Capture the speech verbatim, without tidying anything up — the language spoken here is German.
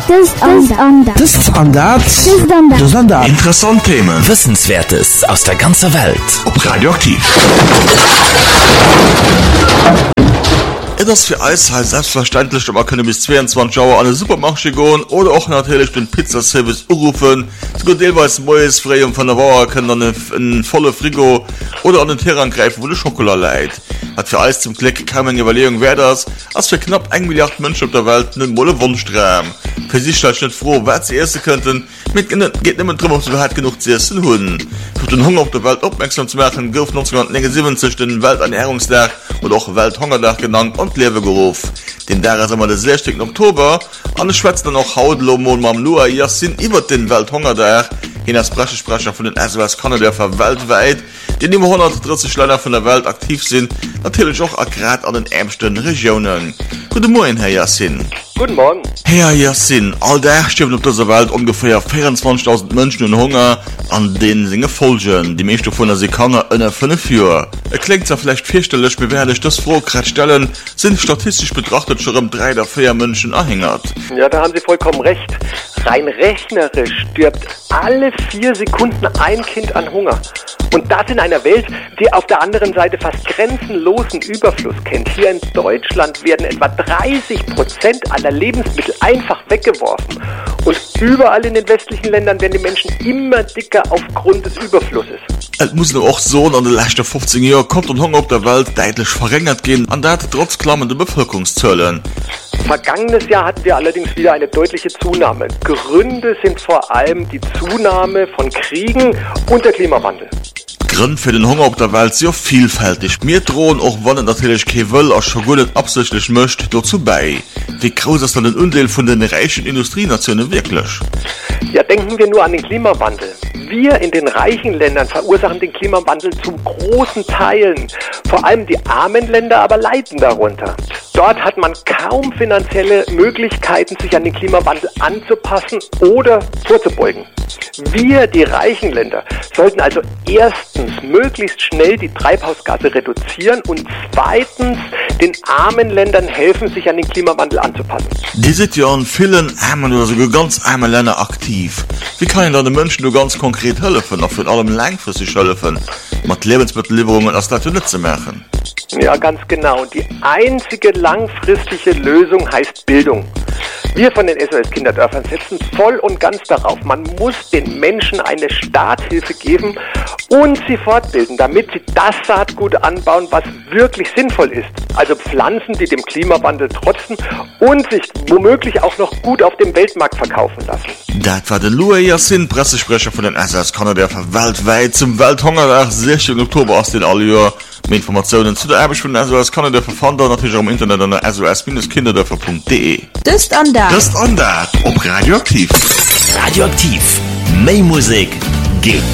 Das ist Andert. Interessante Themen. Wissenswertes aus der ganzen Welt. Ob Radioaktiv. Das für Eis heißt selbstverständlich, aber können bis zweiundzwanzig Uhr an den Supermarkt gehen oder auch natürlich den Pizzaservice anrufen. Sogar teilweise Neues frei und von der Woche können dann ein volle Frigo oder an den Terran greifen, wo die Schokolade leid. Hat für Eis zum Klick keine Überlegung, wer das, als für knapp ein Milliard Menschen auf der Welt einen Wolle Wunschtraum. Für sie stellt nicht froh, wer sie essen könnten. Mit geht nicht mehr darum, ob sie halt genug zu essen haben. Für den Hunger auf der Welt aufmerksam zu machen, gilt neunzehnhundertneunundsiebzig den Welternährungstag oder auch Welthungertag genannt und Lebegeruf. Den Tag ist immer der sechzehnten Oktober. Und ich schwätze dann auch Hautlomo und Mamlua Yassin über den Welthungertag. Hier als Pressesprecher von den S O S Kanada weltweit, die in über hundertdreißig Länder von der Welt aktiv sind, natürlich auch gerade an den ärmsten Regionen. Guten Morgen, Herr Yassin. Guten Morgen. Herr Yassin, alltag stirben auf dieser Welt ungefähr vierundzwanzigtausend Menschen in Hunger, an denen sie folgen. Die meisten von der Sekaner in fünf Jahren. Es klingt zwar vielleicht vierstellig, bewerte ich das froh gerade stellen, sind statistisch betrachtet schon um drei oder vier Menschen erhängert. Ja, da haben Sie vollkommen recht. Rein rechnerisch stirbt alle vier Sekunden ein Kind an Hunger. Und das in einer Welt, die auf der anderen Seite fast grenzenlosen Überfluss kennt. Hier in Deutschland werden etwa dreißig Prozent aller Lebensmittel einfach weggeworfen. Und überall in den westlichen Ländern werden die Menschen immer dicker aufgrund des Überflusses. Es muss nur auch so, an den letzten fünfzehn Jahren kommt und Hunger auf der Welt deutlich verringert gehen, an der trotz klammender Bevölkerungszahlen. Vergangenes Jahr hatten wir allerdings wieder eine deutliche Zunahme. Gründe sind vor allem die Zunahme von Kriegen und der Klimawandel. Gründe für den Hunger auf der Welt sind vielfältig. Wir drohen auch, wenn natürlich kein Will auch schon gut nicht absichtlich möchte, dazu bei. Wie groß ist dann ein Anteil von den reichen Industrienationen wirklich? Ja, denken wir nur an den Klimawandel. Wir in den reichen Ländern verursachen den Klimawandel zu großen Teilen. Vor allem die armen Länder aber leiden darunter. Dort hat man kaum finanzielle Möglichkeiten, sich an den Klimawandel anzupassen oder vorzubeugen. Wir, die reichen Länder, sollten also erstens möglichst schnell die Treibhausgase reduzieren und zweitens den armen Ländern helfen, sich an den Klimawandel anzupassen. Die sind ja in vielen armen oder sogar ganz armen Ländern aktiv. Wie kann ich da den Menschen nur ganz konkret helfen, auch für allem langfristig helfen, mit Lebensmittellieferungen aus der Tür zu machen? Ja, ganz genau. Die einzige langfristige Lösung heißt Bildung. Wir von den S O S Kinderdörfern setzen voll und ganz darauf. Man muss den Menschen eine Starthilfe geben und sie fortbilden, damit sie das Saatgut anbauen, was wirklich sinnvoll ist. Also Pflanzen, die dem Klimawandel trotzen und sich womöglich auch noch gut auf dem Weltmarkt verkaufen lassen. Das war der Louis Yassin, Pressesprecher von den S O S Kanada weltweit zum Welthungertag, sechzehnten Oktober aus den Alljahr. Mehr Informationen zu der Arbeit von den S O S Kanada verfanden natürlich auch im Internet an der S O S Kinderdörfer punkt de. Das ist Andert. Das ist Andert. Ob Radioaktiv. Radioaktiv. Mehr Musik geht